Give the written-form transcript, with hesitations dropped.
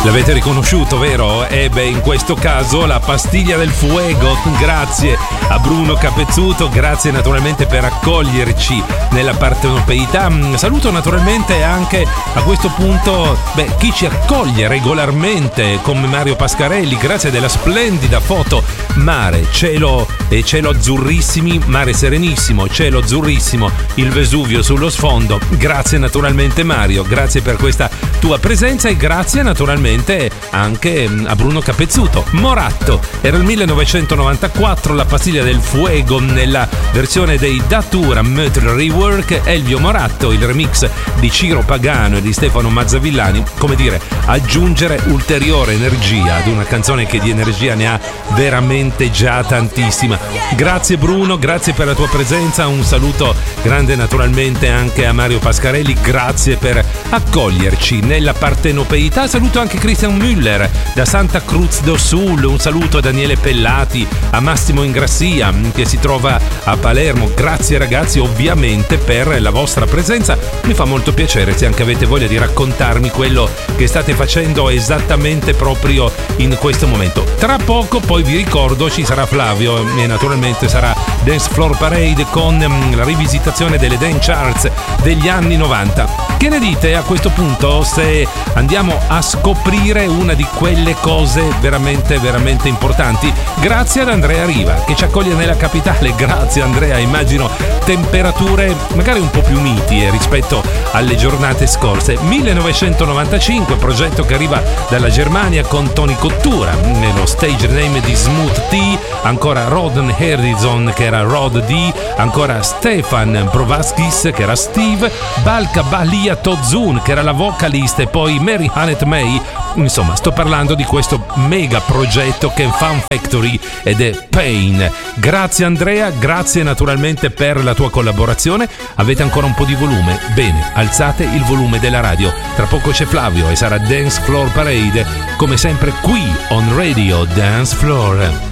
L'avete riconosciuto, vero? In questo caso la pastiglia del fuego. Grazie a Bruno Capezzuto, grazie naturalmente per accoglierci nella partenopeità. Saluto naturalmente anche a questo punto chi ci accoglie regolarmente come Mario Pascarelli, grazie della splendida foto. Mare, cielo e cielo azzurrissimi, mare serenissimo, cielo azzurrissimo, il Vesuvio sullo sfondo. Grazie naturalmente Mario, grazie per questa tua presenza e grazie naturalmente anche a Bruno Capezzuto. Moratto, era il 1994, la pastiglia del fuego nella versione dei Datura Mötley Rework. Elvio Moratto, il remix di Ciro Pagano e di Stefano Mazzavillani, come dire, aggiungere ulteriore energia ad una canzone che di energia ne ha veramente già tantissima. Grazie Bruno, grazie per la tua presenza, un saluto grande naturalmente anche a Mario Pascarelli, grazie per accoglierci nella partenopeità. Saluto anche Christian Müller da Santa Cruz do Sul, un saluto a Daniele Pellati, a Massimo Ingrassia che si trova a Palermo. Grazie ragazzi ovviamente per la vostra presenza, mi fa molto piacere se anche avete voglia di raccontarmi quello che state facendo esattamente proprio in questo momento. Tra poco poi vi ricordo ci sarà Flavio e naturalmente sarà Dance Floor Parade con la rivisitazione delle dance charts degli anni 90. Che ne dite a questo punto se andiamo a scoprire una di quelle cose veramente veramente importanti? Grazie ad Andrea Riva che ci accoglie nella capitale. Grazie Andrea, immagino temperature magari un po' più miti rispetto alle giornate scorse. 1995, progetto che arriva dalla Germania con Tony Cottura nello stage name di Smooth T, ancora Roden Harrison che era Rod D, ancora Stefan Provaskis che era Steve, Balka Balia Tozun che era la vocalist e poi Mary Hannett May. Insomma, sto parlando di questo mega progetto che è Fun Factory ed è Pain. Grazie Andrea, grazie naturalmente per la tua collaborazione. Avete ancora un po' di volume? Bene, alzate il volume della radio. Tra poco c'è Flavio e sarà Dance Floor Parade, come sempre qui on Radio Dance Floor.